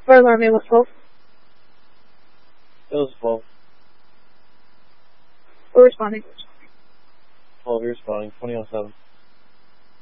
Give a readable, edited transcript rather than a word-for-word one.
Fire alarm, it was 12. It was 12. We're responding. 12, you're responding. 20 on 7.